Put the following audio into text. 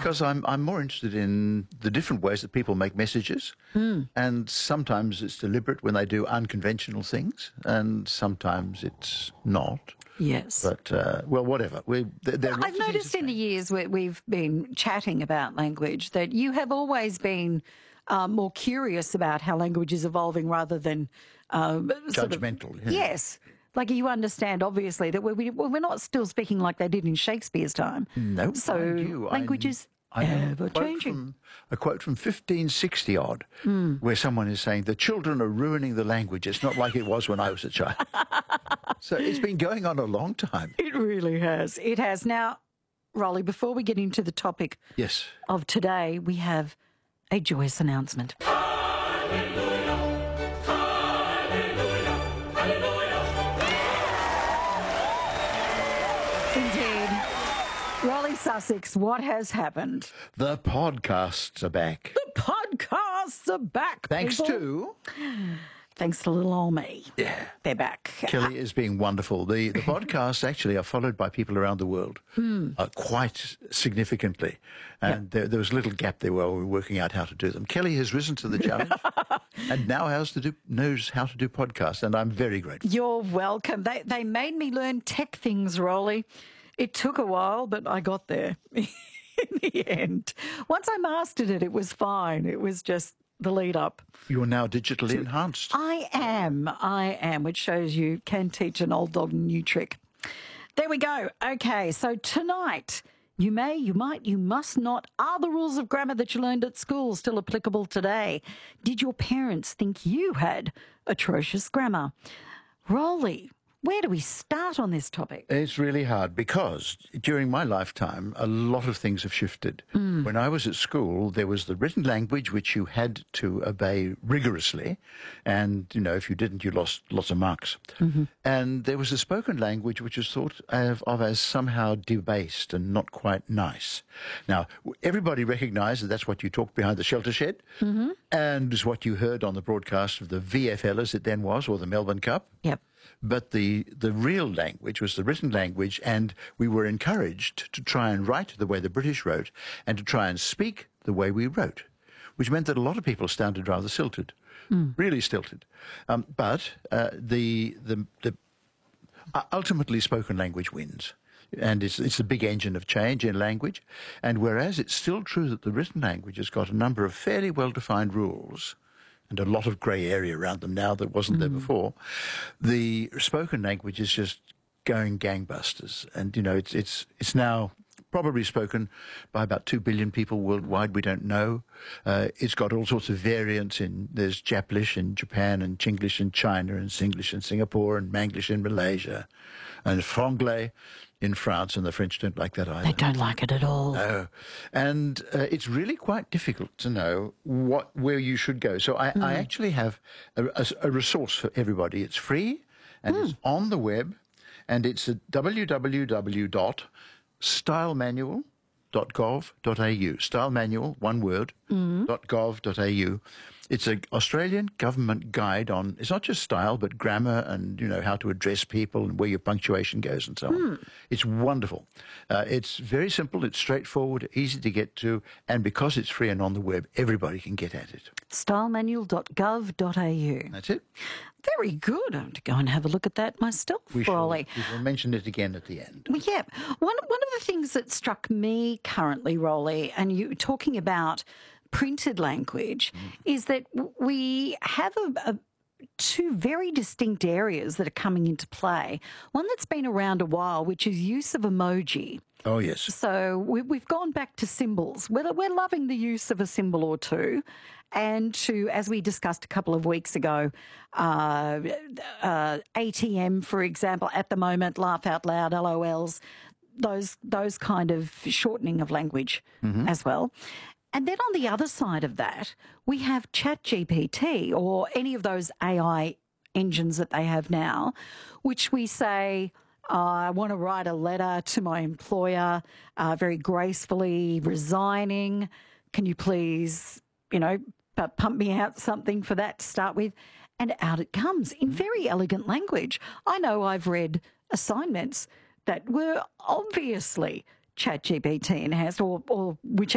Because I'm more interested in the different ways that people make messages, and sometimes it's deliberate when they do unconventional things, and sometimes it's not. Yes. But, well, whatever. I've noticed in the years where we've been chatting about language that you have always been more curious about how language is evolving rather than judgmental. Yes. Like you understand, obviously, that we're not still speaking like they did in Shakespeare's time. No, so language is ever changing. A quote from 1560-odd, where someone is saying, the children are ruining the language. It's not like it was when I was a child. So it's been going on a long time. It really has. It has. Now, Rolly, before we get into the topic of today, we have a joyous announcement. Rolly Sussex, what has happened? The podcasts are back. The podcasts are back, Thanks people. Thanks to little old me. Yeah. They're back. Kelly is being wonderful. The podcasts actually are followed by people around the world quite significantly. And there was a little gap there while we were working out how to do them. Kelly has risen to the challenge and now knows how to do podcasts, and I'm very grateful. You're welcome. They made me learn tech things, Rolly. It took a while, but I got there in the end. Once I mastered it, it was fine. It was just the lead up. You're now digitally enhanced. I am, which shows you can teach an old dog a new trick. There we go. Okay, so tonight, you may, you might, you must not. Are the rules of grammar that you learned at school still applicable today? Did your parents think you had atrocious grammar? Rolly, where do we start on this topic? It's really hard because during my lifetime, a lot of things have shifted. When I was at school, there was the written language which you had to obey rigorously. And, you know, if you didn't, you lost lots of marks. And there was the spoken language which was thought of as somehow debased and not quite nice. Now, everybody recognised that that's what you talked behind the shelter shed and is what you heard on the broadcast of the VFL as it then was, or the Melbourne Cup. Yep. But the real language was the written language, and we were encouraged to try and write the way the British wrote and to try and speak the way we wrote, which meant that a lot of people sounded rather stilted, really stilted. But ultimately spoken language wins. And it's the big engine of change in language. And whereas it's still true that the written language has got a number of fairly well-defined rules and a lot of grey area around them now that wasn't there before, the spoken language is just going gangbusters. And, you know, it's now probably spoken by about 2 billion people worldwide. We don't know. It's got all sorts of variants there's Japlish in Japan and Chinglish in China and Singlish in Singapore and Manglish in Malaysia and Franglais in France, and the French don't like that either. They don't like it at all. No. And it's really quite difficult to know where you should go. So I actually have a resource for everybody. It's free, and it's on the web, and it's at www.stylemanual.gov.au. Stylemanual, one word, .gov.au. It's an Australian government guide on, it's not just style, but grammar and, you know, how to address people and where your punctuation goes and so on. It's wonderful. It's very simple, it's straightforward, easy to get to, and because it's free and on the web, everybody can get at it. Stylemanual.gov.au. That's it. Very good. I'm going to go and have a look at that myself, Rolly. We will mention it again at the end. Well, yeah. One of the things that struck me currently, Rolly, and you were talking about printed language, is that we have two very distinct areas that are coming into play. One that's been around a while, which is use of emoji. Oh, yes. So we've gone back to symbols. We're loving the use of a symbol or two. And to, as we discussed a couple of weeks ago, ATM, for example, at the moment, laugh out loud, LOLs, those kind of shortening of language as well. And then on the other side of that, we have ChatGPT or any of those AI engines that they have now, which we say, I want to write a letter to my employer, very gracefully resigning. Can you please, you know, pump me out something for that to start with? And out it comes in very elegant language. I know I've read assignments that were obviously ChatGPT enhanced or which